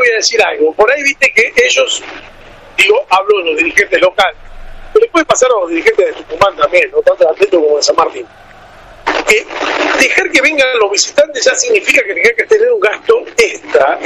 voy a decir algo. Por ahí viste que ellos, hablo de los dirigentes locales, pero le puede pasar a los dirigentes de Tucumán también, no tanto de Atlético como de San Martín. Dejar que vengan los visitantes ya significa que tenga que tener un gasto extra,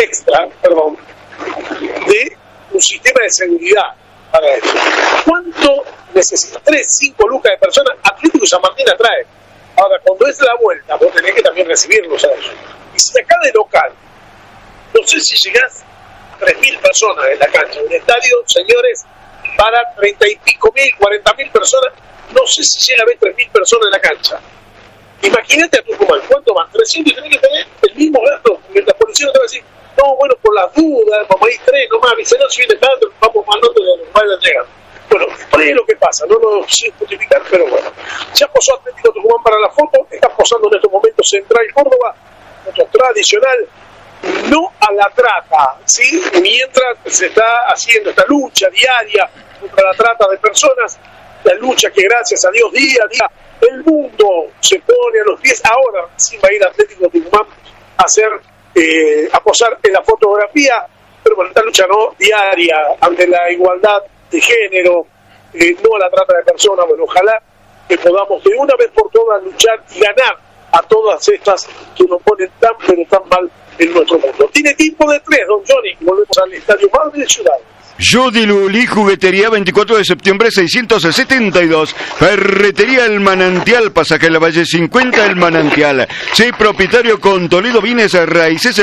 de un sistema de seguridad para eso. ¿Cuánto necesita? 3, 5 lucas de personas. Atlético y San Martín atrae. Ahora, cuando es la vuelta, vos tenés que también recibirlos a ellos. Y si acá de local, no sé si llegás a 3.000 personas en la cancha. Un estadio, señores, para 30 y pico mil, 40.000 personas. No sé si llega a ver 3.000 personas en la cancha. Imagínate a Tucumán, ¿cuánto más? 300 y tenés que tener el mismo gasto. Mientras la policía no te va a decir, no, bueno, por las dudas, vamos a ir 3 nomás, dice, no, si viene tanto, vamos más noto de los vayan llegando. Bueno, por ahí es lo que pasa, no lo sin justificar, pero bueno. Ya posó Atlético Tucumán para la foto, está posando en estos momentos Central Córdoba, foto tradicional, no a la trata, ¿sí? Mientras se está haciendo esta lucha diaria contra la trata de personas, la lucha que gracias a Dios día a día el mundo se pone a los pies. Ahora sí va a ir Atlético Tucumán a hacer, a posar en la fotografía, pero bueno, esta lucha no diaria ante la igualdad de género, no a la trata de personas. Bueno, ojalá que podamos de una vez por todas luchar y ganar a todas estas que nos ponen tan pero tan mal en nuestro mundo. Tiene tiempo de 3, don Johnny. Volvemos al Estadio Madre de Ciudad. Judy Luli, juguetería 24 de septiembre 672, Ferretería El Manantial, pasaje La Valle 50 El Manantial, sí, propietario con Toledo Bienes Raíces.